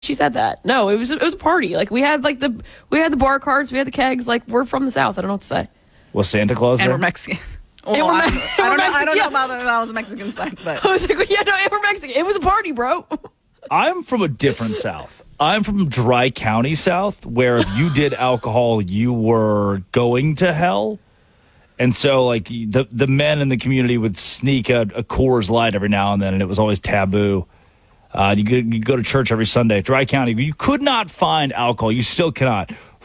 She said that. No, it was a party. Like we had the bar carts, we had the kegs. Like we're from the South. I don't know what to say. Was Santa Claus there? And we're Mexican. I don't know about that was a Mexican side, but I was like, yeah, no, we're Mexican. It was a party, bro. I'm from a different South. I'm from Dry County South, where if you did alcohol, you were going to hell. And so, like, the men in the community would sneak a Coors Light every now and then, and it was always taboo. You go to church every Sunday. Dry County, you could not find alcohol. You still cannot.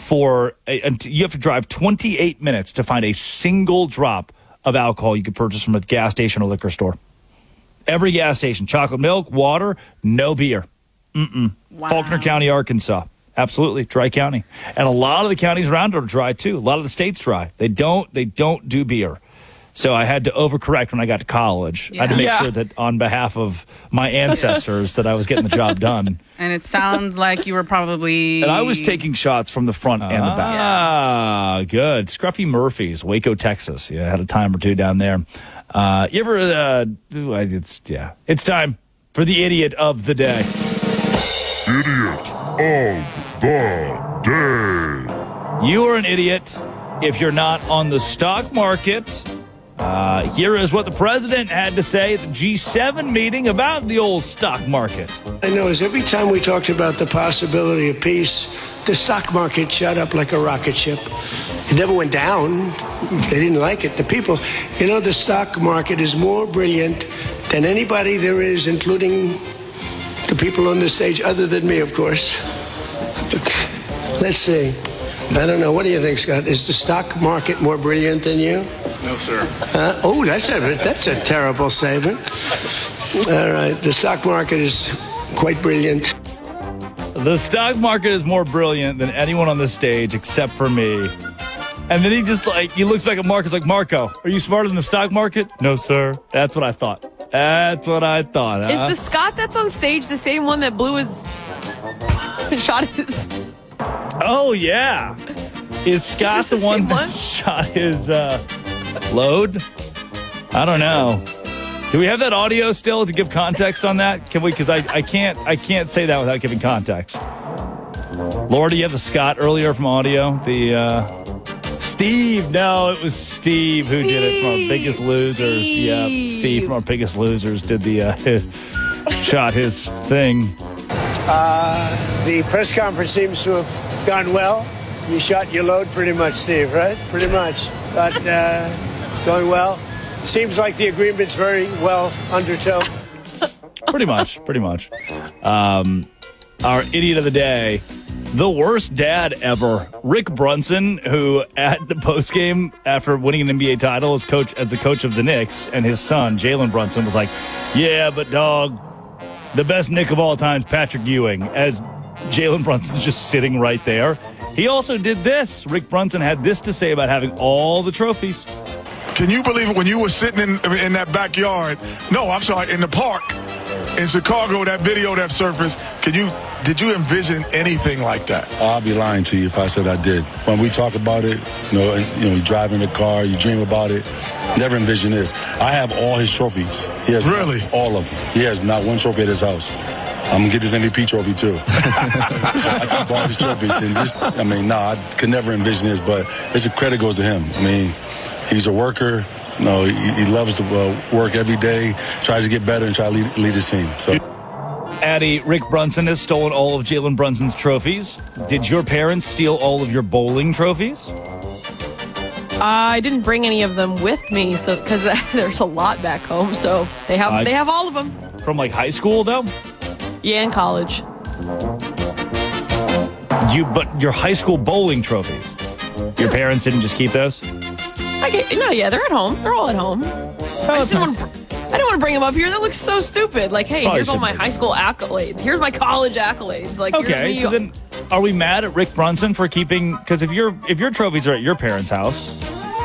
You have to drive 28 minutes to find a single drop of alcohol you could purchase from a gas station or liquor store. Every gas station, chocolate milk, water, no beer. Wow. Faulkner County, Arkansas. Absolutely, Dry County. And a lot of the counties around are dry, too. A lot of the states dry. They don't do beer. So I had to overcorrect when I got to college. Yeah. I had to make sure that on behalf of my ancestors that I was getting the job done. And it sounds like you were probably... And I was taking shots from the front and the back. Ah, good. Scruffy Murphy's, Waco, Texas. Yeah, I had a time or two down there. You ever... It's time for the idiot of the day. Idiot of the day. You are an idiot if you're not on the stock market. Here is what the president had to say at the G7 meeting about the old stock market. I know is every time we talked about the possibility of peace, the stock market shot up like a rocket ship. It never went down. They didn't like it. The people, the stock market is more brilliant than anybody there is, including the people on the stage, other than me, of course. Let's see. I don't know. What do you think, Scott? Is the stock market more brilliant than you? No, sir. That's a terrible statement. All right. The stock market is quite brilliant. The stock market is more brilliant than anyone on the stage except for me. And then he looks back at Marcus like, Marco, are you smarter than the stock market? No, sir. That's what I thought. Huh? Is the Scott that's on stage the same one that blew his shot his... Oh, yeah. Is Scott the one that shot his load? I don't know. Do we have that audio still to give context on that? Can we? Because I can't say that without giving context. Laura, do you have the Scott earlier from audio? Steve. No, it was Steve who did it from our Biggest Losers. Yeah, Steve from our Biggest Losers did shot his thing. The press conference seems to have gone well. You shot your load pretty much, Steve, right? Pretty much. But going well. Seems like the agreement's very well undertow. Pretty much. Our idiot of the day, the worst dad ever, Rick Brunson, who at the postgame after winning an NBA title as the coach of the Knicks, and his son, Jalen Brunson, was like, yeah, but dog, the best Knick of all time is Patrick Ewing, as Jalen Brunson's just sitting right there. He also did this. Rick Brunson had this to say about having all the trophies. Can you believe it when you were sitting in that backyard? No, I'm sorry, in the park in Chicago, that video that surfaced. Did you envision anything like that? I'll be lying to you if I said I did. When we talk about it, you drive in the car, you dream about it. Never envision this. I have all his trophies. He has really all of them. He has not one trophy at his house. I'm gonna get this MVP trophy too. I can borrow his trophies and I could never envision this, but it's a credit goes to him. He's a worker. He loves to work every day, tries to get better and try to lead his team. So. Addie, Rick Brunson has stolen all of Jalen Brunson's trophies. Did your parents steal all of your bowling trophies? I didn't bring any of them with me, so because there's a lot back home. So they have all of them. From like high school, though? Yeah, in college. But your high school bowling trophies, your parents didn't just keep those? They're at home. They're all at home. I didn't want to bring them up here. That looks so stupid. Like, hey, here's all my high school accolades. Here's my college accolades. Like, okay, so then are we mad at Rick Brunson for keeping? Because if your trophies are at your parents' house,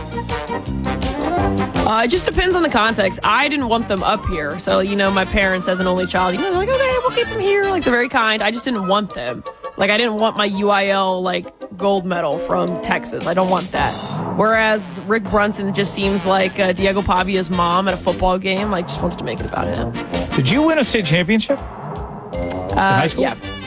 it just depends on the context. I didn't want them up here, so my parents as an only child, they're like, okay, we'll keep them here. Like, they're very kind. I just didn't want them. Like, I didn't want my UIL gold medal from Texas. I don't want that. Whereas Rick Brunson just seems like Diego Pavia's mom at a football game. Just wants to make it about him. Did you win a state championship in high school? Yeah.